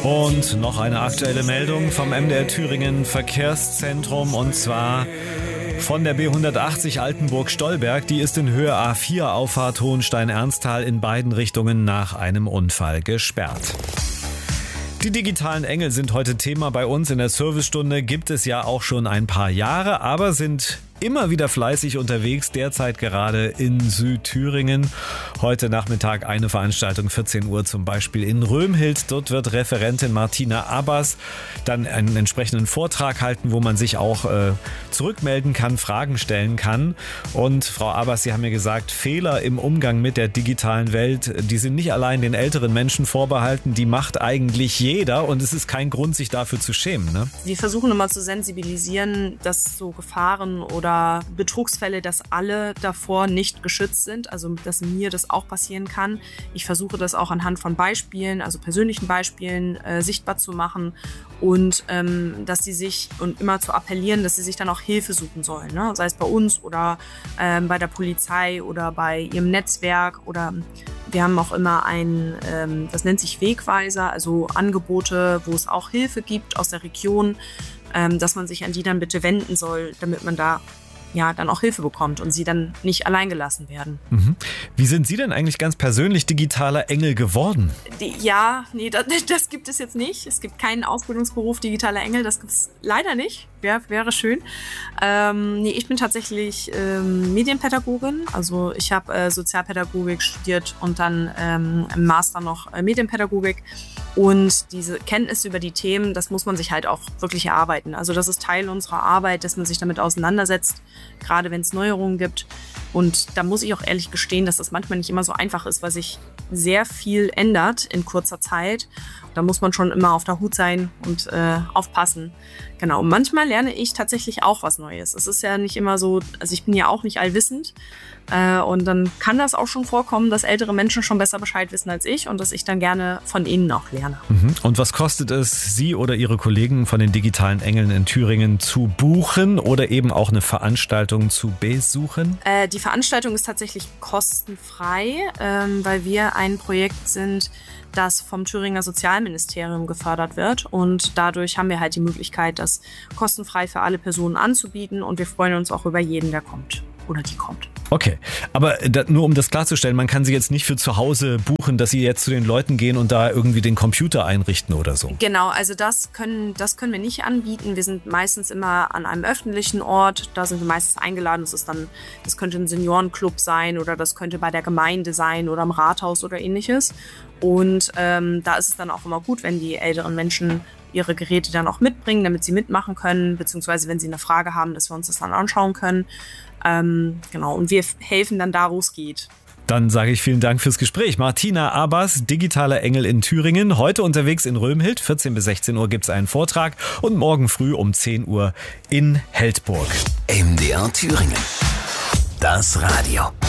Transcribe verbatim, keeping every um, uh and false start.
Und noch eine aktuelle Meldung vom M D R Thüringen Verkehrszentrum, und zwar von der B hundertachtzig Altenburg-Stolberg. Die ist in Höhe A vier Auffahrt Hohenstein-Ernsthal in beiden Richtungen nach einem Unfall gesperrt. Die digitalen Engel sind heute Thema bei uns in der Servicestunde. Gibt es ja auch schon ein paar Jahre, aber sind immer wieder fleißig unterwegs, derzeit gerade in Südthüringen. Heute Nachmittag eine Veranstaltung, vierzehn Uhr zum Beispiel in Römhild. Dort wird Referentin Martina Abbas dann einen entsprechenden Vortrag halten, wo man sich auch äh, zurückmelden kann, Fragen stellen kann. Und Frau Abbas, Sie haben mir gesagt, Fehler im Umgang mit der digitalen Welt, die sind nicht allein den älteren Menschen vorbehalten, die macht eigentlich jeder, und es ist kein Grund, sich dafür zu schämen, ne? Wir versuchen immer zu sensibilisieren, dass so Gefahren oder Oder Betrugsfälle, dass alle davor nicht geschützt sind, also dass mir das auch passieren kann. Ich versuche das auch anhand von Beispielen, also persönlichen Beispielen, äh, sichtbar zu machen und ähm, dass sie sich und immer zu appellieren, dass sie sich dann auch Hilfe suchen sollen, ne? Sei es bei uns oder ähm, bei der Polizei oder bei ihrem Netzwerk, oder wir haben auch immer ein, ähm, das nennt sich Wegweiser, also Angebote, wo es auch Hilfe gibt aus der Region, ähm, dass man sich an die dann bitte wenden soll, damit man da ja dann auch Hilfe bekommt und sie dann nicht allein gelassen werden. Mhm. Wie sind Sie denn eigentlich ganz persönlich digitaler Engel geworden? Die, ja, nee, das, das gibt es jetzt nicht. Es gibt keinen Ausbildungsberuf digitaler Engel, das gibt es leider nicht. Wär, wäre schön. Ähm, nee, ich bin tatsächlich ähm, Medienpädagogin, also ich habe äh, Sozialpädagogik studiert und dann ähm, im Master noch äh, Medienpädagogik. Und diese Kenntnisse über die Themen, das muss man sich halt auch wirklich erarbeiten. Also das ist Teil unserer Arbeit, dass man sich damit auseinandersetzt, gerade wenn es Neuerungen gibt. Und da muss ich auch ehrlich gestehen, dass das manchmal nicht immer so einfach ist, weil sich sehr viel ändert in kurzer Zeit. Da muss man schon immer auf der Hut sein und äh, aufpassen. Genau, und manchmal lerne ich tatsächlich auch was Neues. Es ist ja nicht immer so, also ich bin ja auch nicht allwissend. Äh, und dann kann das auch schon vorkommen, dass ältere Menschen schon besser Bescheid wissen als ich und dass ich dann gerne von ihnen auch lerne. Mhm. Und was kostet es, Sie oder Ihre Kollegen von den digitalen Engeln in Thüringen zu buchen oder eben auch eine Veranstaltung zu besuchen? Äh, die Veranstaltung ist tatsächlich kostenfrei, ähm, weil wir ein Projekt sind, das vom Thüringer Sozialministerium gefördert wird, und dadurch haben wir halt die Möglichkeit, das kostenfrei für alle Personen anzubieten, und wir freuen uns auch über jeden, der kommt oder die kommt. Okay, aber da, nur um das klarzustellen, man kann Sie jetzt nicht für zu Hause buchen, dass Sie jetzt zu den Leuten gehen und da irgendwie den Computer einrichten oder so? Genau, also das können, das können wir nicht anbieten. Wir sind meistens immer an einem öffentlichen Ort, da sind wir meistens eingeladen. Das ist dann, das könnte ein Seniorenclub sein oder das könnte bei der Gemeinde sein oder im Rathaus oder ähnliches. Und ähm, da ist es dann auch immer gut, wenn die älteren Menschen ihre Geräte dann auch mitbringen, damit sie mitmachen können, beziehungsweise wenn sie eine Frage haben, dass wir uns das dann anschauen können. Ähm, genau, und wir helfen dann da, wo es geht. Dann sage ich vielen Dank fürs Gespräch. Martina Abbas, digitaler Engel in Thüringen, heute unterwegs in Römhild. vierzehn bis sechzehn Uhr gibt es einen Vortrag und morgen früh um zehn Uhr in Heldburg. M D R Thüringen. Das Radio.